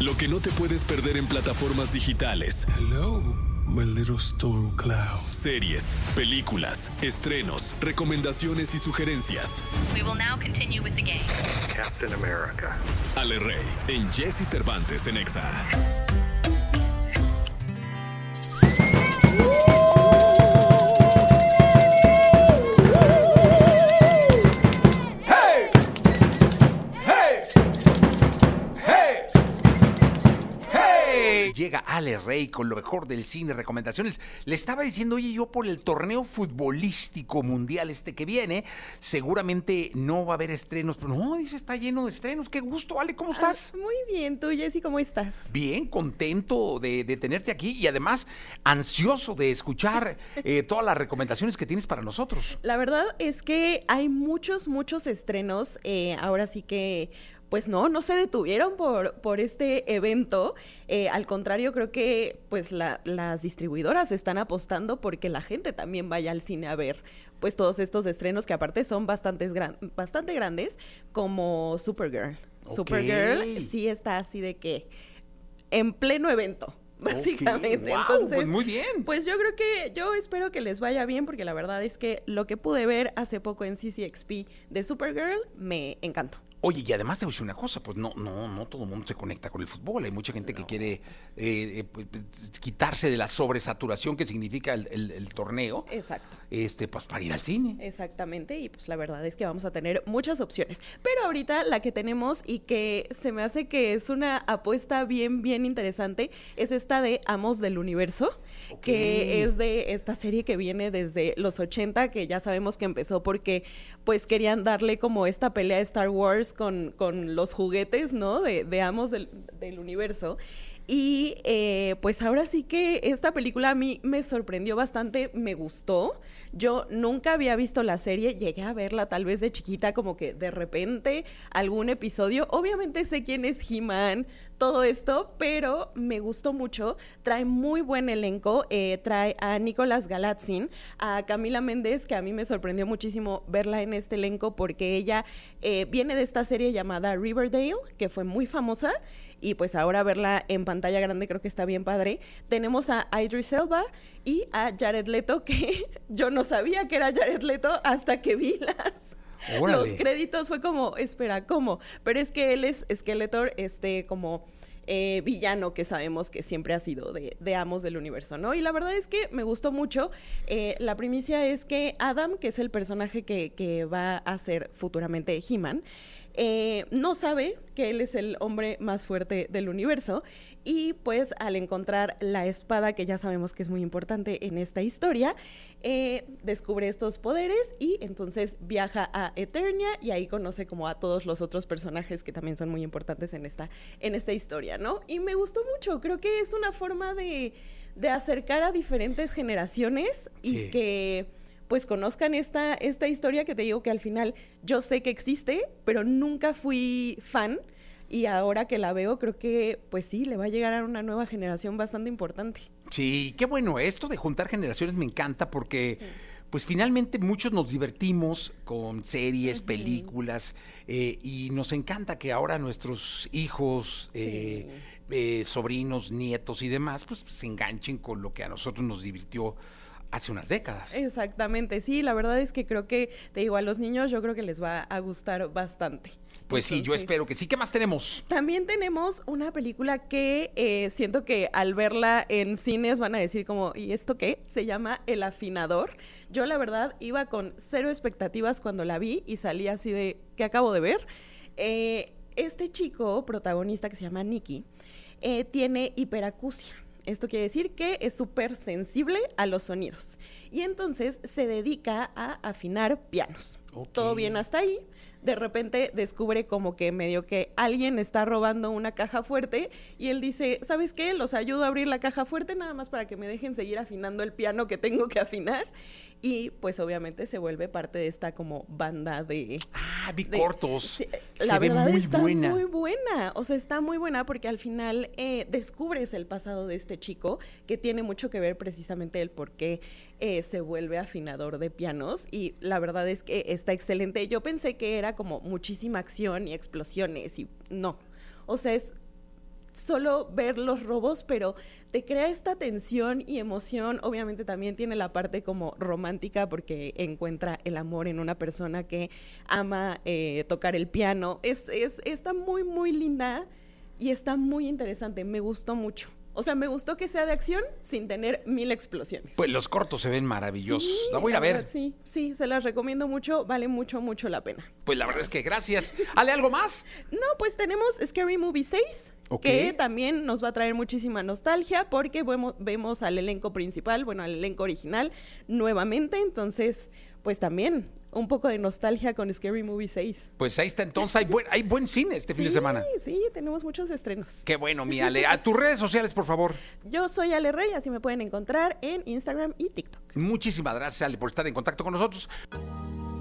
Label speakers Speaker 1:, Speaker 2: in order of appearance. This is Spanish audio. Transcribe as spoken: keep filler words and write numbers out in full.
Speaker 1: Lo que no te puedes perder en plataformas digitales.
Speaker 2: Hello, my little storm cloud.
Speaker 1: Series, películas, estrenos, recomendaciones y sugerencias.
Speaker 3: We will now continue with the game.
Speaker 4: Captain America.
Speaker 1: Ale Rey, en Jesse Cervantes en Exa.
Speaker 5: Llega Ale Rey con lo mejor del cine, recomendaciones. Le estaba diciendo, oye, yo por el torneo futbolístico mundial este que viene, seguramente no va a haber estrenos, pero no, dice, está lleno de estrenos. Qué gusto, Ale, ¿cómo estás?
Speaker 6: Ah, muy bien, tú, Jessy, ¿cómo estás?
Speaker 5: Bien, contento de, de tenerte aquí y además ansioso de escuchar eh, todas las recomendaciones que tienes para nosotros.
Speaker 6: La verdad es que hay muchos, muchos estrenos, eh, ahora sí que... Pues no, no se detuvieron por, por este evento. Eh, al contrario, creo que pues la, las distribuidoras están apostando porque la gente también vaya al cine a ver pues todos estos estrenos que aparte son bastantes gran, bastante grandes, como Supergirl. Okay. Supergirl sí está así de que en pleno evento. Básicamente,
Speaker 5: okay. Wow,
Speaker 6: entonces,
Speaker 5: pues muy bien.
Speaker 6: Pues yo creo que, yo espero que les vaya bien, porque la verdad es que lo que pude ver hace poco en C C X P de Supergirl me encantó.
Speaker 5: Oye, y además te voy a decir una cosa, pues no, no, no todo el mundo se conecta con el fútbol. Hay mucha gente no. que quiere eh, eh, pues, quitarse de la sobresaturación que significa el, el, el torneo.
Speaker 6: Exacto.
Speaker 5: Este, pues para ir al cine.
Speaker 6: Exactamente, y pues la verdad es que vamos a tener muchas opciones. Pero ahorita la que tenemos y que se me hace que es una apuesta bien, bien interesante, es esta de Amos del Universo, okay. que es de esta serie que viene desde los ochenta, que ya sabemos que empezó porque pues querían darle como esta pelea a Star Wars Con, con los juguetes, ¿no? De, de Amos del, del Universo. Y eh, pues ahora sí que esta película a mí me sorprendió bastante, me gustó. Yo nunca había visto la serie, llegué a verla tal vez de chiquita, como que de repente algún episodio. Obviamente sé quién es He-Man, todo esto, pero me gustó mucho. Trae muy buen elenco, eh, trae a Nicholas Galatzin, a Camila Méndez, que a mí me sorprendió muchísimo verla en este elenco porque ella eh, viene de esta serie llamada Riverdale, que fue muy famosa. Y pues ahora verla en pantalla grande creo que está bien padre. Tenemos a Idris Elba y a Jared Leto, que yo no sabía que era Jared Leto hasta que vi las... Órale. Los créditos. Fue como, espera, ¿cómo? Pero es que él es Skeletor, este, como... Eh, villano que sabemos que siempre ha sido de, de Amos del Universo, ¿no? Y la verdad es que me gustó mucho. Eh, la primicia es que Adam, que es el personaje que, que va a ser futuramente He-Man, eh, no sabe que él es el hombre más fuerte del universo y pues al encontrar la espada, que ya sabemos que es muy importante en esta historia, eh, descubre estos poderes y entonces viaja a Eternia y ahí conoce como a todos los otros personajes que también son muy importantes en esta, en esta historia, ¿no? Y me gustó mucho, creo que es una forma de, de acercar a diferentes generaciones y sí. que... pues conozcan esta, esta historia que te digo que al final yo sé que existe, pero nunca fui fan y ahora que la veo creo que pues sí, le va a llegar a una nueva generación bastante importante.
Speaker 5: Sí, qué bueno, esto de juntar generaciones me encanta porque... Sí. Pues finalmente muchos nos divertimos con series, uh-huh. películas, eh, y nos encanta que ahora nuestros hijos, sí. eh, eh, sobrinos, nietos y demás, pues se enganchen con lo que a nosotros nos divirtió hace unas décadas.
Speaker 6: Exactamente, sí, la verdad es que creo que, te digo, a los niños yo creo que les va a gustar bastante.
Speaker 5: Pues entonces, sí, yo espero que sí. ¿Qué más tenemos?
Speaker 6: También tenemos una película que eh, siento que al verla en cines van a decir como, ¿y esto qué? Se llama El Afinador. Yo la verdad iba con cero expectativas cuando la vi y salí así de, ¿qué acabo de ver? Eh, este chico protagonista que se llama Nicky eh, tiene hiperacusia. Esto quiere decir que es súper sensible a los sonidos y entonces se dedica a afinar pianos. Okay. Todo bien hasta ahí. De repente descubre como que medio que alguien está robando una caja fuerte y él dice, ¿sabes qué? Los ayudo a abrir la caja fuerte nada más para que me dejen seguir afinando el piano que tengo que afinar. Y pues obviamente se vuelve parte de esta como banda de...
Speaker 5: Ah, vi cortos.
Speaker 6: Sí,
Speaker 5: se
Speaker 6: la
Speaker 5: ve
Speaker 6: verdad
Speaker 5: muy
Speaker 6: está
Speaker 5: buena.
Speaker 6: muy buena. O sea, está muy buena porque al final eh, descubres el pasado de este chico que tiene mucho que ver precisamente el por qué eh, se vuelve afinador de pianos. Y la verdad es que está excelente. Yo pensé que era como muchísima acción y explosiones y no. O sea, es solo ver los robos, pero te crea esta tensión y emoción. Obviamente también tiene la parte como romántica porque encuentra el amor en una persona que ama eh, tocar el piano. Es, es, está muy, muy linda y está muy interesante. Me gustó mucho. O sea, me gustó que sea de acción sin tener mil explosiones.
Speaker 5: Pues los cortos se ven maravillosos.
Speaker 6: Sí,
Speaker 5: la voy a ir a ver.
Speaker 6: Verdad, sí, sí, se las recomiendo mucho. Vale mucho, mucho la pena.
Speaker 5: Pues la verdad es que gracias. ¿Ale, algo más?
Speaker 6: No, pues tenemos Scary Movie seis,
Speaker 5: Ok.
Speaker 6: que también nos va a traer muchísima nostalgia porque vemos, vemos al elenco principal, bueno, al elenco original nuevamente. Entonces, pues también un poco de nostalgia con Scary Movie seis.
Speaker 5: Pues ahí está, entonces hay buen, hay buen cine este fin de semana.
Speaker 6: Sí, sí, tenemos muchos estrenos.
Speaker 5: Qué bueno, mi Ale. A tus redes sociales, por favor.
Speaker 6: Yo soy Ale Rey, así me pueden encontrar en Instagram y TikTok.
Speaker 5: Muchísimas gracias, Ale, por estar en contacto con nosotros.